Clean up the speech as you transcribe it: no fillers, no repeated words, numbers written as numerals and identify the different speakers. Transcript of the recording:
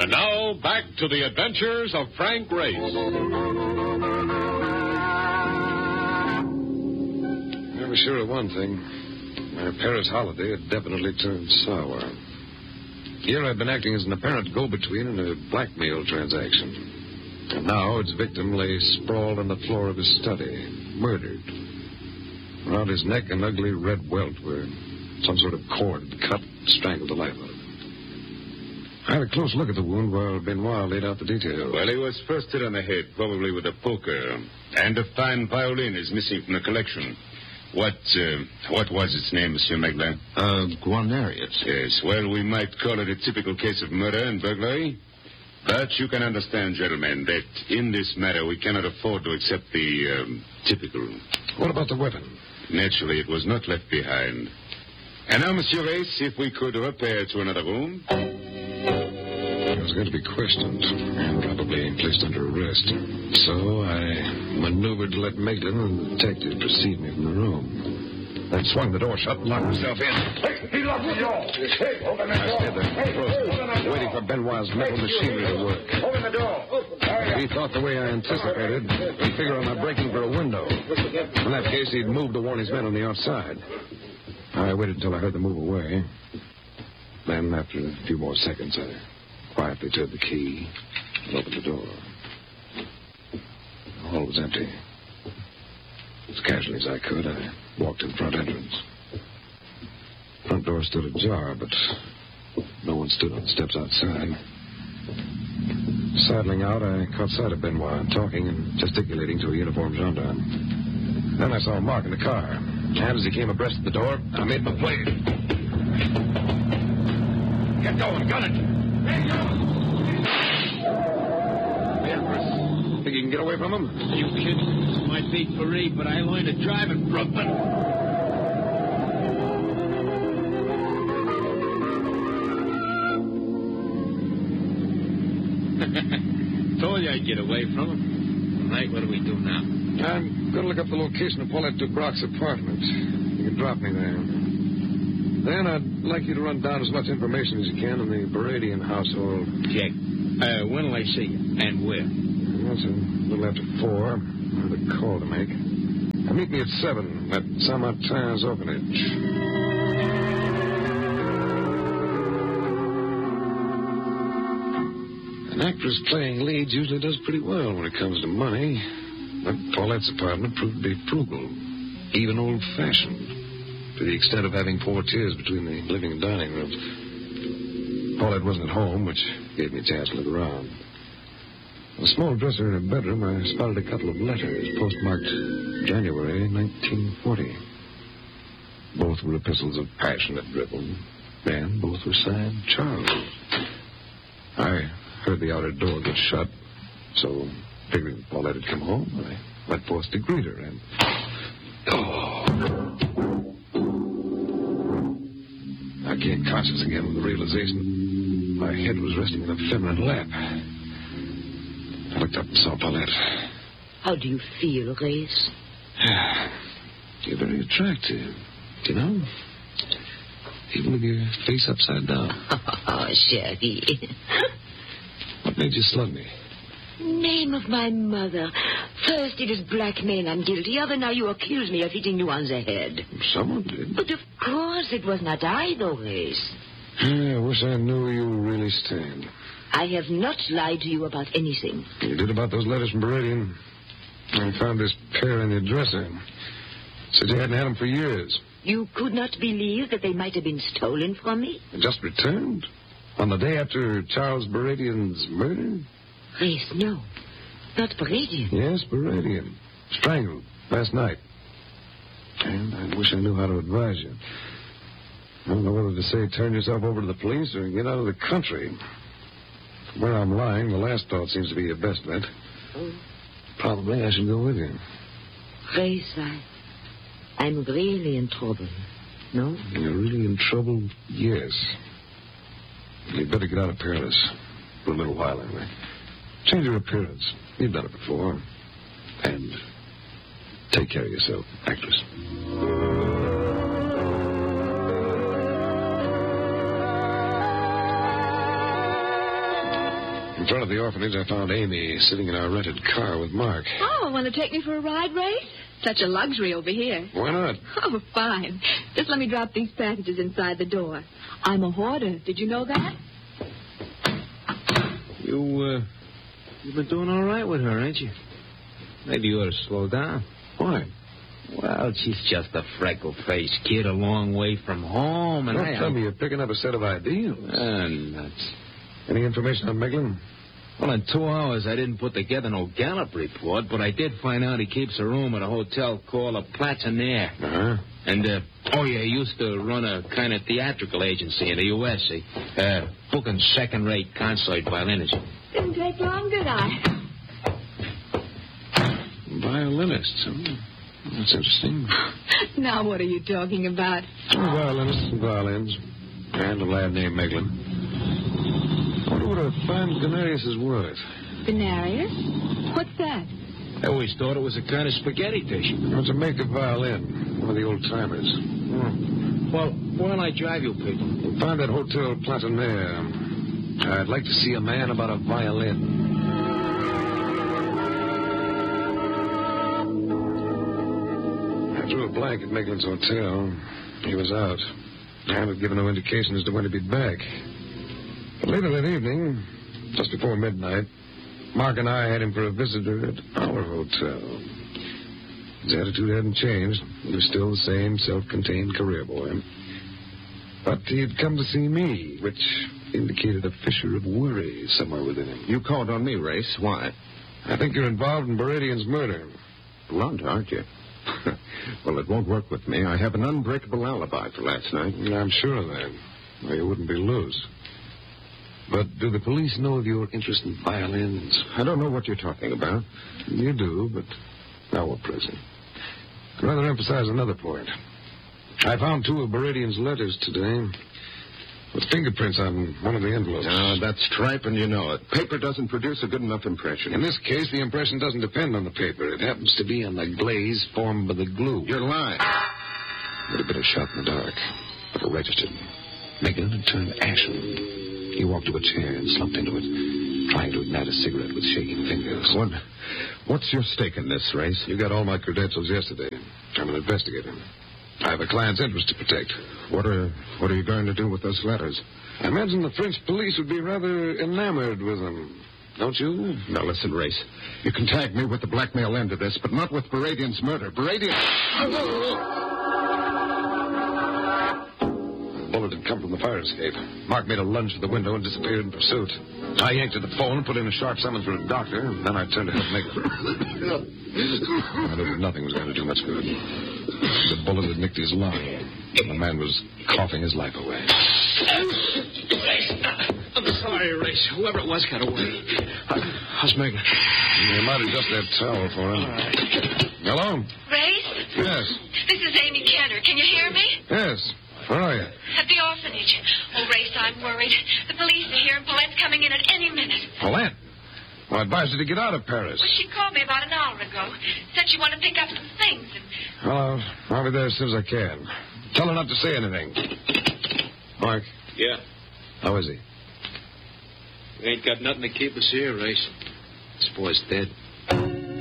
Speaker 1: And now, back to the adventures of Frank Race.
Speaker 2: I was sure of one thing. My Paris holiday had definitely turned sour. Here I'd been acting as an apparent go-between in a blackmail transaction. And now its victim lay sprawled on the floor of his study, murdered. Around his neck, an ugly red welt where some sort of cord had cut and strangled the life out of him. I had a close look at the wound while Benoit laid out the details.
Speaker 3: Well, he was first hit on the head, probably with a poker. And a fine violin is missing from the collection. What was its name, Monsieur Meglin?
Speaker 4: Guarnerius.
Speaker 3: Yes, well, we might call it a typical case of murder and burglary. But you can understand, gentlemen, that in this matter we cannot afford to accept the typical.
Speaker 2: What about the weapon?
Speaker 3: Naturally, it was not left behind. And now, Monsieur Race, if we could repair to another room.
Speaker 2: I was going to be questioned and probably placed under arrest. So I maneuvered to let Maitland and the detective precede me from the room. Then swung the door shut and locked myself in.
Speaker 5: Hey, he locked the door. Hey, open the door.
Speaker 2: I stood there, frozen, waiting for Benoit's metal machinery to work.
Speaker 5: Open the door.
Speaker 2: If he thought the way I anticipated, he'd figure on my breaking for a window. In that case, he'd move to warn his men on the outside. I waited until I heard them move away. Then, after a few more seconds, I quietly turned the key and opened the door. The hall was empty. As casually as I could, I walked to the front entrance. Front door stood ajar, but no one stood on the steps outside. Sidling out, I caught sight of Benoit talking and gesticulating to a uniformed gendarme. Then I saw him mark in the car. And as he came abreast of the door, I made my play. Get going, gun it! Empress, think you can get away from him?
Speaker 4: You kidding? This might be Paris, but I learned to drive in Brooklyn. Told you I'd get away from him. All right, what do we do now?
Speaker 2: I'm going to look up the location of Paulette Dubrock's apartment. You can drop me there. Then I'd like you to run down as much information as you can on the Baradian household.
Speaker 4: Check. When'll I see you? And where?
Speaker 2: Well, it's a little after 4. I have a call to make. Meet me at 7 at Saint-Martin's orphanage. An actress playing leads usually does pretty well when it comes to money. But Paulette's apartment proved to be frugal, even old-fashioned, to the extent of having portieres between the living and dining rooms. Paulette wasn't at home, which gave me a chance to look around. On a small dresser in her bedroom, I spotted a couple of letters postmarked January 1940. Both were epistles of passionate drivel, and both were signed Charles. I heard the outer door get shut, so figuring Paulette had come home, I went forth to greet her, and... I gained conscious again with the realization my head was resting in a feminine lap. I looked up and saw Paulette.
Speaker 6: How do you feel, Grace?
Speaker 2: You're very attractive, you know? Even with your face upside down.
Speaker 6: Oh, Shaggy.
Speaker 2: What made you slug me?
Speaker 6: Name of my mother. First it is blackmail I'm guilty of, and now you accuse me of hitting you on the head.
Speaker 2: Someone did.
Speaker 6: But of course it was not I, though, Grace.
Speaker 2: I wish I knew where you really stand.
Speaker 6: I have not lied to you about anything.
Speaker 2: You did about those letters from Baradian. I found this pair in the dresser. Said you hadn't had them for years.
Speaker 6: You could not believe that they might have been stolen from me?
Speaker 2: Just returned? On the day after Charles Baradian's murder?
Speaker 6: Grace, no. Not Baradian.
Speaker 2: Yes, Baradian. Strangled last night. And I wish I knew how to advise you. I don't know whether to say turn yourself over to the police or get out of the country. From where I'm lying, the last thought seems to be your best bet. Probably I should go with you.
Speaker 6: Grace, I'm really in trouble. No?
Speaker 2: You're really in trouble? Yes. You'd better get out of Paris. For a little while, anyway. Change your appearance. You've done it before. And take care of yourself, actress. In front of the orphanage, I found Amy sitting in our rented car with Mark.
Speaker 7: Oh, want to take me for a ride, Ray? Such a luxury over here.
Speaker 2: Why not?
Speaker 7: Oh, fine. Just let me drop these packages inside the door. I'm a hoarder. Did you know that?
Speaker 4: You've been doing all right with her, ain't you? Maybe you ought to slow down.
Speaker 2: Why?
Speaker 4: Well, she's just a freckle-faced kid a long way from home, and
Speaker 2: Don't tell me you're picking up a set of ideals.
Speaker 4: Nuts.
Speaker 2: Any information on Meglin?
Speaker 4: Well, in 2 hours, I didn't put together no Gallup report, but I did find out he keeps a room at a hotel called a Platinaire.
Speaker 2: Uh-huh.
Speaker 4: And, he used to run a kind of theatrical agency in the U.S., booking second-rate concert violinists.
Speaker 7: Didn't take long, did I?
Speaker 2: Violinists, huh? That's interesting.
Speaker 7: Now what are you talking about?
Speaker 2: Violinists and violins. And a lad named Meglin. I wonder what a fine denarius is worth.
Speaker 7: Denarius? What's that?
Speaker 4: I always thought it was a kind of spaghetti dish.
Speaker 2: It's a make-up violin. One of the old-timers.
Speaker 4: Well, why don't I drive you people?
Speaker 2: We'll find that Hotel Platinaire. I'd like to see a man about a violin. I drew a blank at Meglin's hotel. He was out. I had given no indication as to when he'd be back. But later that evening, just before midnight, Mark and I had him for a visitor at our hotel. His attitude hadn't changed. He was still the same self-contained career boy. But he had come to see me, which indicated a fissure of worry somewhere within him.
Speaker 3: You called on me, Race. Why?
Speaker 2: I think you're involved in Baradian's murder.
Speaker 3: Blunt, aren't you? Well, it won't work with me. I have an unbreakable alibi for last night.
Speaker 2: I'm sure of that. Well, you wouldn't be loose. But do the police know of your interest in violins?
Speaker 3: I don't know what you're talking about.
Speaker 2: You do, but now we're present. I'd rather emphasize another point. I found 2 of Baradian's letters today with fingerprints on one of the envelopes.
Speaker 3: That's tripe, and you know it. Paper doesn't produce a good enough impression.
Speaker 2: In this case, the impression doesn't depend on the paper. It happens to be on the glaze formed by the glue.
Speaker 3: You're lying.
Speaker 2: Would have been a shot in the dark, but it registered. Meglin had turned ashen. He walked to a chair and slumped into it, trying to ignite a cigarette with shaking fingers.
Speaker 3: What's your stake in this, Race?
Speaker 2: You got all my credentials yesterday. I'm an investigator. I have a client's interest to protect.
Speaker 3: What are you going to do with those letters?
Speaker 2: I imagine the French police would be rather enamored with them. Don't you?
Speaker 3: Now, listen, Race. You can tag me with the blackmail end of this, but not with Baradian's murder. Baradian...
Speaker 2: The bullet had come from the fire escape. Mark made a lunge for the window and disappeared in pursuit. I yanked at the phone and put in a sharp summons for a doctor, and then I turned to help Meglin. I knew nothing was going to do much good. The bullet had nicked his lung, and the man was coughing his life away.
Speaker 4: I'm sorry, Race. Whoever it was got away. How's Meglin?
Speaker 2: You might adjust that towel for him.
Speaker 4: All right.
Speaker 2: Hello?
Speaker 6: Race?
Speaker 2: Yes.
Speaker 6: This is Amy Kenner. Can you hear me?
Speaker 2: Yes. Where are you?
Speaker 6: At the orphanage. Oh, Race, I'm worried. The police are here, and Paulette's coming in at any minute.
Speaker 2: Paulette? Well, I advised you to get out of Paris.
Speaker 6: Well, she called me about an hour ago. Said she wanted to pick up some things.
Speaker 2: Well, I'll be there as soon as I can. Tell her not to say anything. Mark,
Speaker 4: Yeah.
Speaker 2: how is he?
Speaker 4: We ain't got nothing to keep us here, Race. This boy's dead.